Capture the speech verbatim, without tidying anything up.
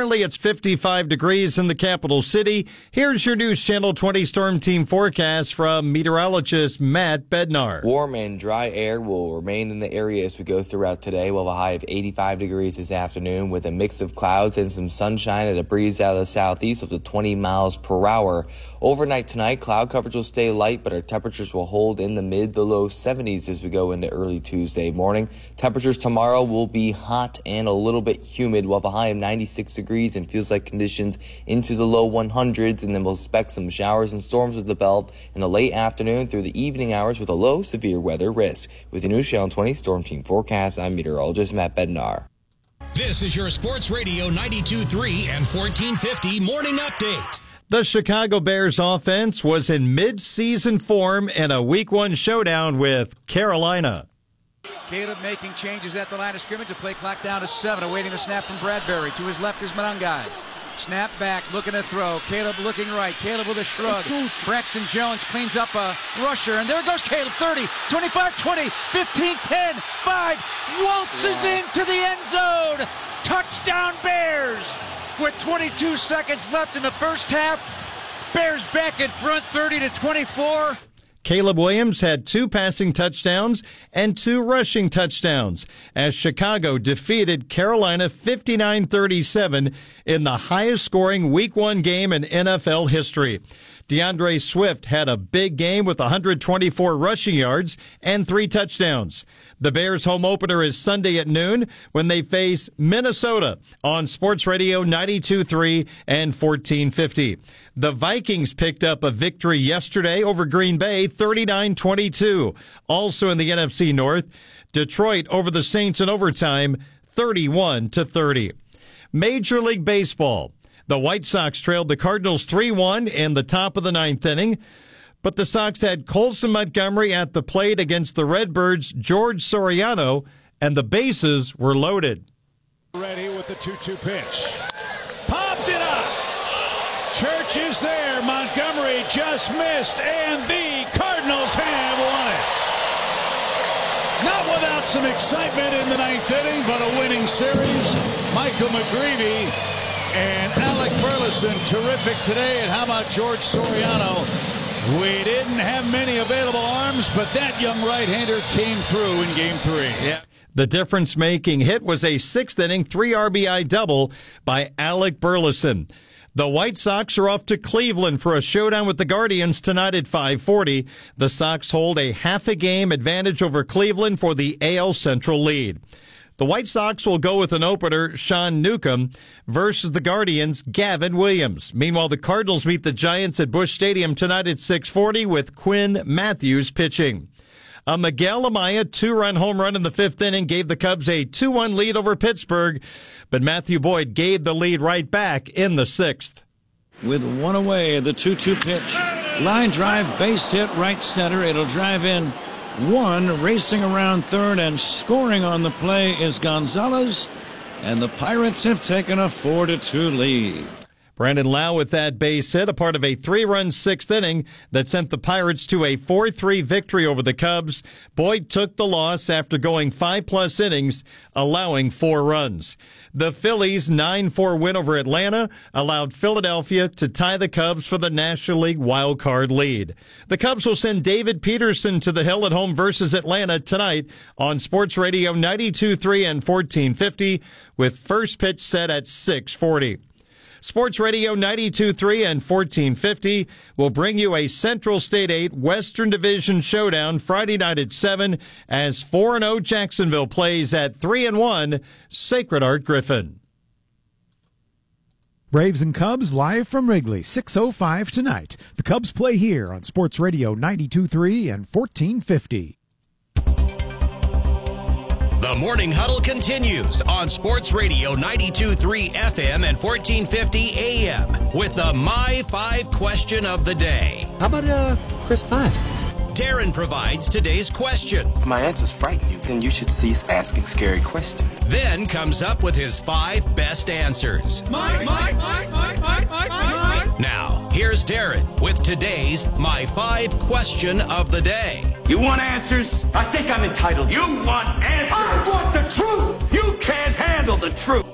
Currently, it's fifty-five degrees in the capital city. Here's your News Channel twenty Storm Team forecast from meteorologist Matt Bednar. Warm and dry air will remain in the area as we go throughout today. We'll have a high of eighty-five degrees this afternoon with a mix of clouds and some sunshine and a breeze out of the southeast up to twenty miles per hour. Overnight tonight, cloud coverage will stay light, but our temperatures will hold in the mid to low seventies as we go into early Tuesday morning. Temperatures tomorrow will be hot and a little bit humid. We'll have a high of ninety-six degrees and feels like conditions into the low hundreds, and then we'll expect some showers and storms to develop in the late afternoon through the evening hours with a low severe weather risk. With the News Channel twenty Storm Team forecast, I'm meteorologist Matt Bednar. This is your Sports Radio ninety-two point three and fourteen fifty Morning Update. The Chicago Bears offense was in mid-season form in a week one showdown with Carolina. Caleb making changes at the line of scrimmage. The play clock down to seven, awaiting the snap from Bradbury. To his left is Monangai. Snap back, looking to throw. Caleb looking right. Caleb with a shrug. Braxton Jones cleans up a rusher, and there goes Caleb. thirty, twenty-five, twenty, fifteen, ten, five. Waltzes into the end zone. Touchdown Bears. With twenty-two seconds left in the first half. Bears back in front, thirty to twenty-four. Caleb Williams had two passing touchdowns and two rushing touchdowns as Chicago defeated Carolina fifty-nine thirty-seven in the highest scoring week one game in N F L history. DeAndre Swift had a big game with one hundred twenty-four rushing yards and three touchdowns. The Bears' home opener is Sunday at noon when they face Minnesota on Sports Radio ninety-two point three and fourteen fifty. The Vikings picked up a victory yesterday over Green Bay, thirty-nine twenty-two. Also in the N F C North, Detroit over the Saints in overtime, thirty-one to thirty. Major League Baseball. The White Sox trailed the Cardinals three one in the top of the ninth inning, but the Sox had Colson Montgomery at the plate against the Redbirds' George Soriano, and the bases were loaded. Ready with the two two pitch. Popped it up. Church is there. Montgomery just missed, and the Cardinals have won it. Not without some excitement in the ninth inning, but a winning series. Michael McGreevy and Alec Burleson terrific today. And how about George Soriano? We didn't have many available arms, but that young right-hander came through in game three. Yeah. The difference-making hit was a sixth inning, three R B I double by Alec Burleson. The White Sox are off to Cleveland for a showdown with the Guardians tonight at five forty. The Sox hold a half a game advantage over Cleveland for the A L Central lead. The White Sox will go with an opener, Sean Newcomb, versus the Guardians, Gavin Williams. Meanwhile, the Cardinals meet the Giants at Busch Stadium tonight at six forty with Quinn Matthews pitching. A Miguel Amaya two-run home run in the fifth inning gave the Cubs a two one lead over Pittsburgh, but Matthew Boyd gave the lead right back in the sixth. With one away, the two two pitch. Line drive, base hit, right center. It'll drive in one, racing around third, and scoring on the play is Gonzalez, and the Pirates have taken a four to two lead. Brandon Lau with that base hit, a part of a three-run sixth inning that sent the Pirates to a four three victory over the Cubs. Boyd took the loss after going five-plus innings, allowing four runs. The Phillies' nine four win over Atlanta allowed Philadelphia to tie the Cubs for the National League wild card lead. The Cubs will send David Peterson to the hill at home versus Atlanta tonight on Sports Radio ninety-two point three and fourteen fifty, with first pitch set at six forty. Sports Radio ninety-two point three and fourteen fifty will bring you a Central State eight Western Division showdown Friday night at seven as four and oh Jacksonville plays at three and one Sacred Heart Griffin. Braves and Cubs live from Wrigley, six oh five tonight. The Cubs play here on Sports Radio ninety-two point three and fourteen fifty. The Morning Huddle continues on Sports Radio ninety-two point three F M and fourteen fifty A M with the My Five question of the day. How about uh, Chris Five? Darren provides today's question. If my answers frighten you, then you should cease asking scary questions. Then comes up with his five best answers. My, my, my, my, my, my, my. Now, here's Darren with today's My Five question of the day. You want answers? I think I'm entitled. You want answers? I want the truth. You can't handle the truth.